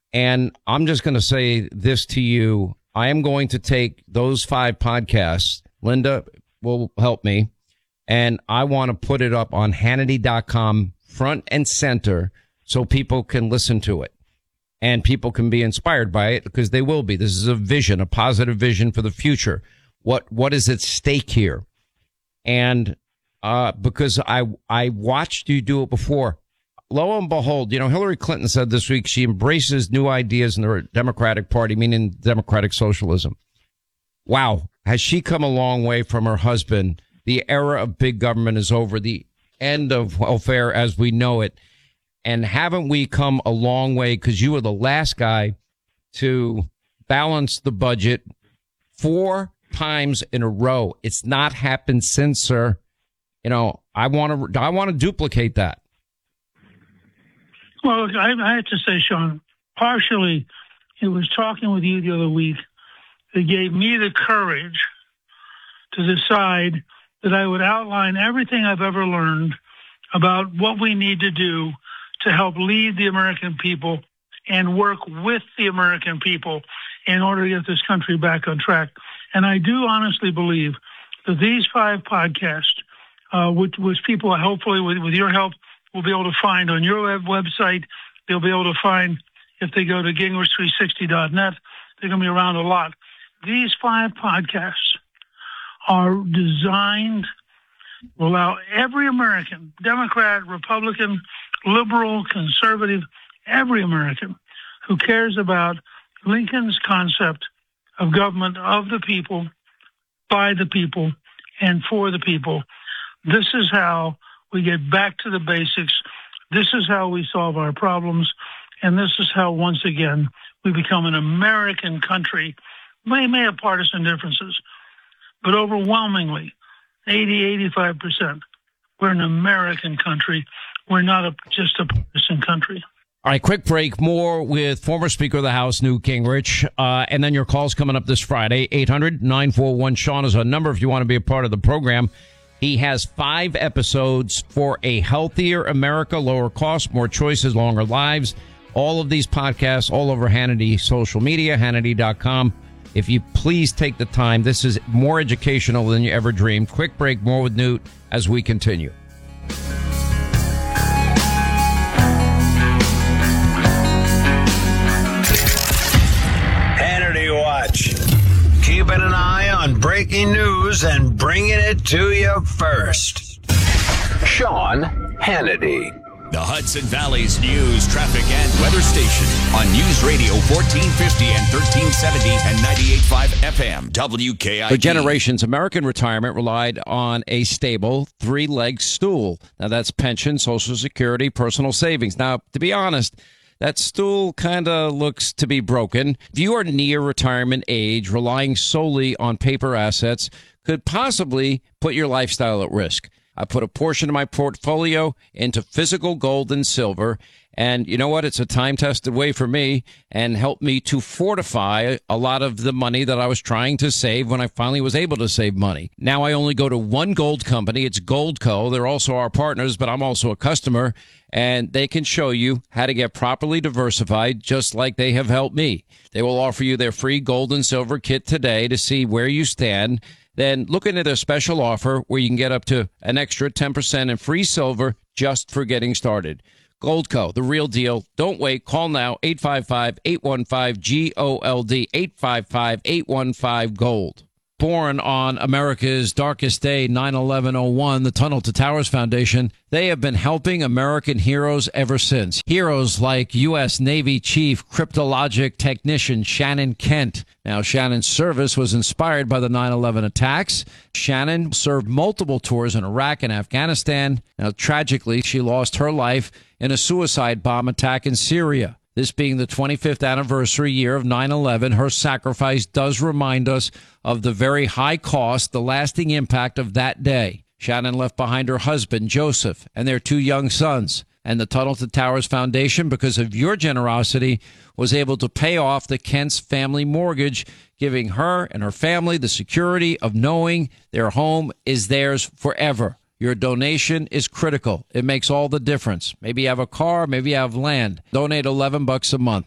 And I'm just going to say this to you. I am going to take those 5 podcasts. Linda will help me. And I want to put it up on Hannity.com front and center so people can listen to it and people can be inspired by it, because they will be. This is a vision, a positive vision for the future. What is at stake here? And because I watched you do it before. Lo and behold, Hillary Clinton said this week she embraces new ideas in the Democratic Party, meaning democratic socialism. Wow. Has she come a long way from her husband? The era of big government is over. The end of welfare as we know it. And haven't we come a long way? Because you were the last guy to balance the budget 4 times in a row. It's not happened since, sir. I want to duplicate that. Well, I have to say, Sean, partially it was talking with you the other week that gave me the courage to decide that I would outline everything I've ever learned about what we need to do to help lead the American people and work with the American people in order to get this country back on track. And I do honestly believe that these 5 podcasts, which people hopefully with your help will be able to find on your website, they'll be able to find if they go to Gingrich360.net. They're going to be around a lot. These 5 podcasts are designed to allow every American, Democrat, Republican, liberal, conservative, every American who cares about Lincoln's concept of government of the people, by the people, and for the people. This is how we get back to the basics. This is how we solve our problems. And this is how, once again, we become an American country. We may have partisan differences, but overwhelmingly, 85%, we're an American country. We're not just a partisan country. All right, quick break. More with former Speaker of the House, Newt Gingrich. And then your calls coming up this Friday. 800-941-SEAN is our number if you want to be a part of the program. He has 5 episodes for a healthier America, lower costs, more choices, longer lives. All of these podcasts all over Hannity social media, Hannity.com. If you please take the time, this is more educational than you ever dreamed. Quick break, more with Newt as we continue. Hannity Watch. Keeping an eye on breaking news and bringing it to you first. Sean Hannity. The Hudson Valley's news, traffic, and weather station on News Radio 1450 and 1370 and 98.5 FM WKID. For generations, American retirement relied on a stable 3-leg stool. Now, that's pension, Social Security, personal savings. Now, to be honest, that stool kind of looks to be broken. If you are near retirement age, relying solely on paper assets could possibly put your lifestyle at risk. I put a portion of my portfolio into physical gold and silver. And you know what? It's a time-tested way for me and helped me to fortify a lot of the money that I was trying to save when I finally was able to save money. Now I only go to one gold company. It's Goldco. They're also our partners, but I'm also a customer. And they can show you how to get properly diversified, just like they have helped me. They will offer you their free gold and silver kit today to see where you stand. Then look into their special offer where you can get up to an extra 10% in free silver just for getting started. Goldco, the real deal. Don't wait. Call now, 855-815-GOLD, 855-815-GOLD. Born on America's darkest day, 9/11/01, the Tunnel to Towers Foundation, they have been helping American heroes ever since. Heroes like U.S. Navy Chief Cryptologic Technician Shannon Kent. Now, Shannon's service was inspired by the 9/11 attacks. Shannon served multiple tours in Iraq and Afghanistan. Now, tragically, she lost her life in a suicide bomb attack in Syria. This being the 25th anniversary year of 9/11, her sacrifice does remind us of the very high cost, the lasting impact of that day. Shannon left behind her husband, Joseph, and their 2 young sons. And the Tunnel to Towers Foundation, because of your generosity, was able to pay off the Kent's family mortgage, giving her and her family the security of knowing their home is theirs forever. Your donation is critical. It makes all the difference. Maybe you have a car, maybe you have land. Donate $11 a month.